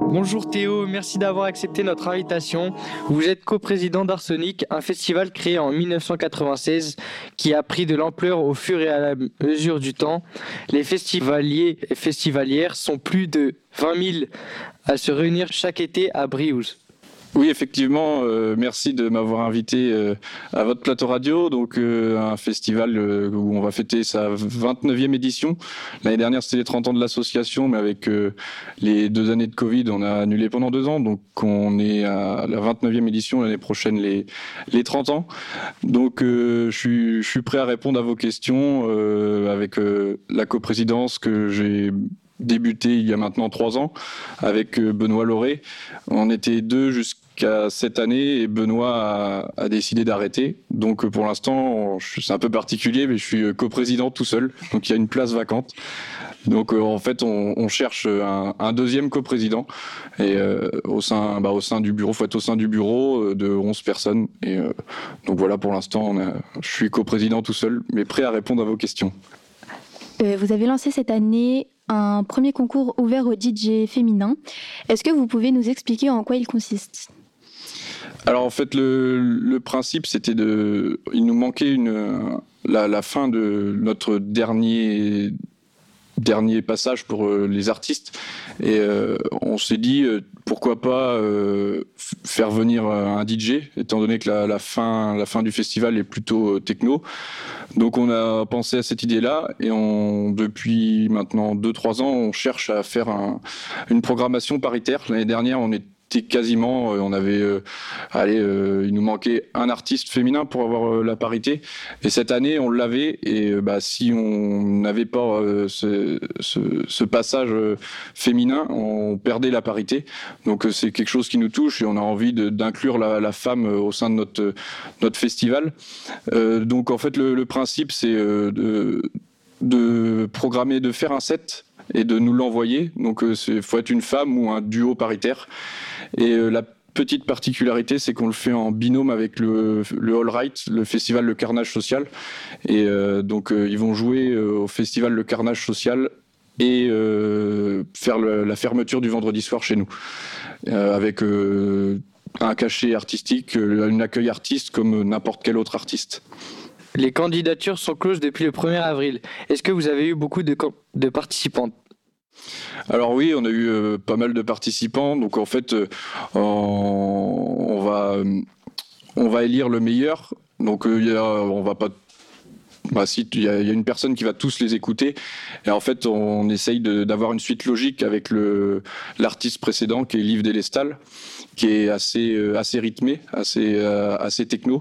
Bonjour Théo, merci d'avoir accepté notre invitation. Vous êtes coprésident d'Arsenic, un festival créé en 1996 qui a pris de l'ampleur au fur et à la mesure du temps. Les festivaliers et festivalières sont plus de 20 000 à se réunir chaque été à Briouze. Oui, effectivement, merci de m'avoir invité à votre plateau radio, donc un festival où on va fêter sa 29e édition. L'année dernière, c'était les 30 ans de l'association, mais avec les 2 années de Covid, on a annulé pendant 2 ans, donc on est à la 29e édition, l'année prochaine les 30 ans. Donc je suis prêt à répondre à vos questions avec la coprésidence que j'ai débuté il y a maintenant 3 ans avec Benoît Lauré. On était 2 jusqu'à cette année et Benoît a décidé d'arrêter. Donc pour l'instant, c'est un peu particulier, mais je suis coprésident tout seul. Donc il y a une place vacante. Donc en fait, on cherche un deuxième coprésident et au sein du bureau, faut être au sein du bureau de 11 personnes. Et donc voilà, pour l'instant, je suis coprésident tout seul, mais prêt à répondre à vos questions. Vous avez lancé cette année un premier concours ouvert aux DJ féminins. Est-ce que vous pouvez nous expliquer en quoi il consiste ? Alors en fait, le principe, c'était il nous manquait la fin de notre dernier passage pour les artistes et on s'est dit pourquoi pas faire venir un DJ étant donné que la fin du festival est plutôt techno. Donc on a pensé à cette idée-là et depuis maintenant 2-3 ans on cherche à faire une programmation paritaire. L'année dernière on était quasiment, il nous manquait un artiste féminin pour avoir la parité. Et cette année, on l'avait. Et si on n'avait pas ce passage féminin, on perdait la parité. Donc c'est quelque chose qui nous touche et on a envie d'inclure la femme au sein de notre festival. Donc en fait, le principe, c'est de programmer, de faire un set et de nous l'envoyer. Donc faut être une femme ou un duo paritaire. Et la petite particularité, c'est qu'on le fait en binôme avec le All Right, le festival Le Carnage Social. Et donc ils vont jouer au festival Le Carnage Social et faire la fermeture du vendredi soir chez nous. Avec un cachet artistique, un accueil artiste comme n'importe quel autre artiste. Les candidatures sont closes depuis le 1er avril. Est-ce que vous avez eu beaucoup de participantes ? Alors oui, on a eu pas mal de participants. Donc en fait, on va élire le meilleur. Donc il y a une personne qui va tous les écouter. Et en fait, on essaye d'avoir une suite logique avec l'artiste précédent qui est Liv Delestal, qui est assez rythmé, assez techno.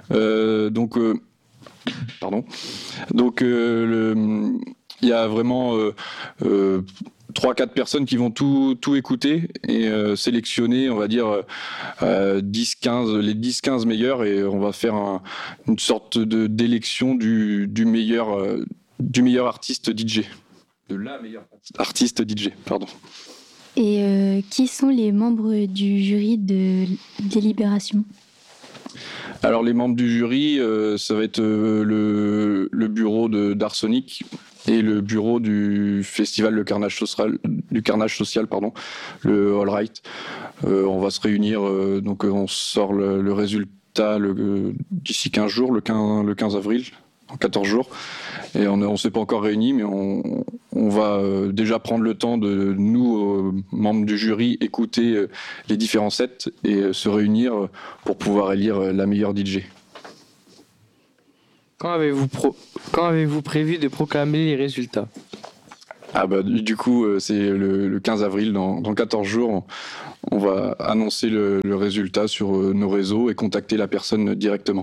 Il y a vraiment 3-4 personnes qui vont tout écouter et sélectionner, on va dire, 10-15, les 10-15 meilleurs, et on va faire une sorte d'élection du meilleur artiste DJ. De la meilleure artiste DJ, pardon. Et qui sont les membres du jury de délibération ? Alors les membres du jury, ça va être le bureau d'Arsenic et le bureau du festival du Carnage Social, le All Right. On va se réunir, donc on sort le résultat d'ici 15 jours, le 15 avril, en 14 jours. Et on ne s'est pas encore réunis, mais on va déjà prendre le temps de nous, membres du jury, écouter les différents sets et se réunir pour pouvoir élire la meilleure DJ. Quand avez-vous prévu de proclamer les résultats ? Du coup, c'est le 15 avril, dans 14 jours, on va annoncer le résultat sur nos réseaux et contacter la personne directement.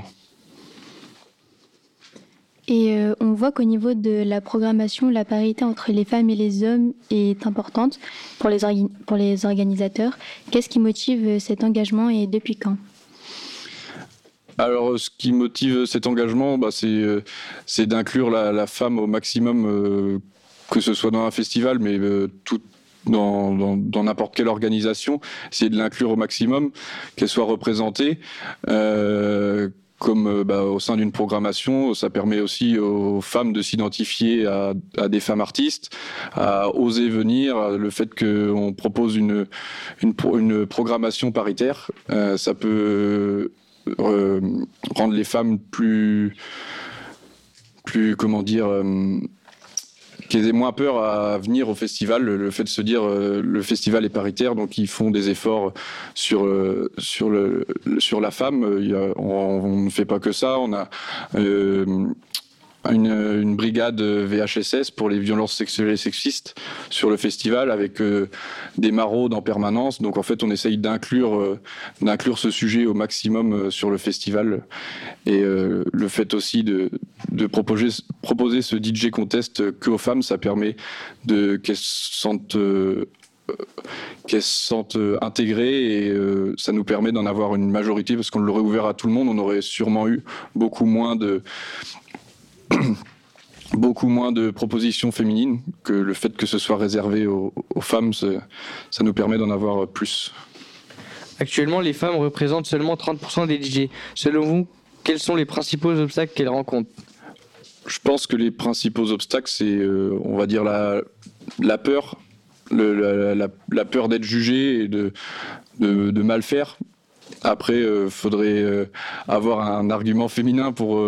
Et on voit qu'au niveau de la programmation, la parité entre les femmes et les hommes est importante pour les organisateurs. Qu'est-ce qui motive cet engagement et depuis quand ? Alors, ce qui motive cet engagement, c'est d'inclure la femme au maximum, que ce soit dans un festival, mais tout dans n'importe quelle organisation, essayer de l'inclure au maximum, qu'elle soit représentée. comme au sein d'une programmation, ça permet aussi aux femmes de s'identifier à des femmes artistes, à oser venir. Le fait qu'on propose une programmation paritaire, ça peut rendre les femmes plus comment dire, qu'ils aient moins peur à venir au festival. Le fait de se dire le festival est paritaire, donc ils font des efforts sur la femme. On ne fait pas que ça. On a une brigade VHSS pour les violences sexuelles et sexistes sur le festival avec des maraudes en permanence. Donc en fait, on essaye d'inclure ce sujet au maximum sur le festival. Et le fait aussi de proposer ce DJ contest que aux femmes, ça permet qu'elles se sentent intégrées et ça nous permet d'en avoir une majorité parce qu'on l'aurait ouvert à tout le monde, on aurait sûrement eu beaucoup moins de propositions féminines, que le fait que ce soit réservé aux femmes, ça nous permet d'en avoir plus. Actuellement, les femmes représentent seulement 30% des DJ. Selon vous, quels sont les principaux obstacles qu'elles rencontrent ? Je pense que les principaux obstacles, c'est, on va dire, la peur, la peur d'être jugé et de mal faire. Après, faudrait avoir un argument féminin pour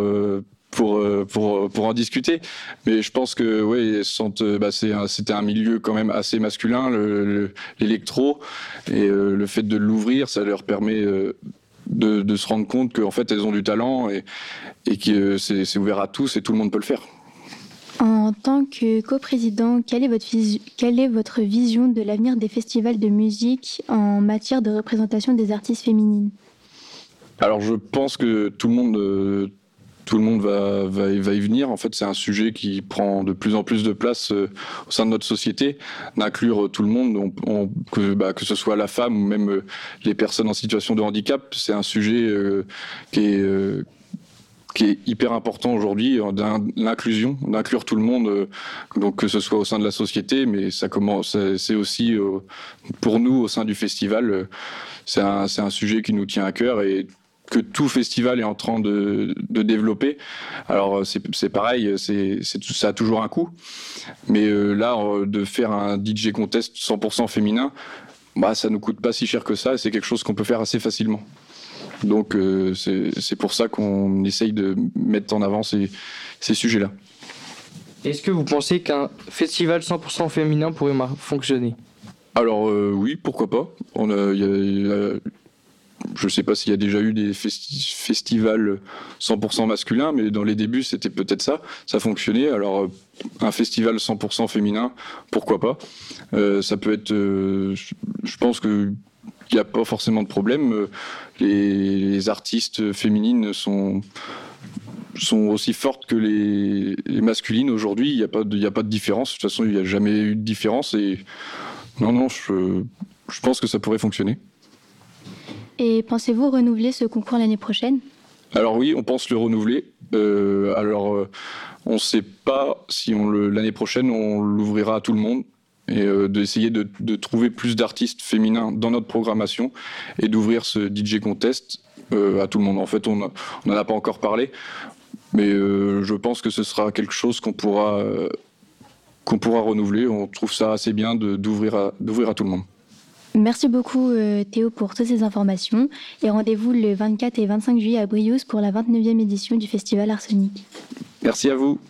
en discuter, mais je pense que c'était un milieu quand même assez masculin, l'électro, et le fait de l'ouvrir, ça leur permet de se rendre compte qu'en fait elles ont du talent et que c'est ouvert à tous et tout le monde peut le faire. En tant que coprésident, quelle est votre vision de l'avenir des festivals de musique en matière de représentation des artistes féminines ? Alors je pense que tout le monde va y venir. En fait, c'est un sujet qui prend de plus en plus de place au sein de notre société, d'inclure tout le monde, que ce soit la femme ou même les personnes en situation de handicap. C'est un sujet qui est hyper important aujourd'hui, l'inclusion, d'inclure tout le monde, donc que ce soit au sein de la société, mais c'est aussi pour nous au sein du festival. C'est un sujet qui nous tient à cœur et que tout festival est en train de développer. Alors c'est pareil, ça a toujours un coût, mais là de faire un DJ contest 100% féminin, ça nous coûte pas si cher que ça, et c'est quelque chose qu'on peut faire assez facilement. Donc c'est pour ça qu'on essaye de mettre en avant ces sujets-là. Est-ce que vous pensez qu'un festival 100% féminin pourrait fonctionner ? Alors oui, pourquoi pas. Je ne sais pas s'il y a déjà eu des festivals 100% masculins, mais dans les débuts, c'était peut-être ça. Ça fonctionnait. Alors, un festival 100% féminin, pourquoi pas. Ça peut être... je pense qu'il n'y a pas forcément de problème. Les artistes féminines sont aussi fortes que les masculines aujourd'hui. Il n'y a pas de différence. De toute façon, il n'y a jamais eu de différence. Et non, je pense que ça pourrait fonctionner. Et pensez-vous renouveler ce concours l'année prochaine ? Alors oui, on pense le renouveler. On ne sait pas si l'année prochaine, on l'ouvrira à tout le monde et d'essayer de trouver plus d'artistes féminins dans notre programmation et d'ouvrir ce DJ Contest à tout le monde. En fait, on n'en a pas encore parlé, mais je pense que ce sera quelque chose qu'on pourra renouveler. On trouve ça assez bien d'ouvrir à tout le monde. Merci beaucoup Théo pour toutes ces informations et rendez-vous le 24 et 25 juillet à Briouze pour la 29e édition du Festival Arsenic. Merci à vous.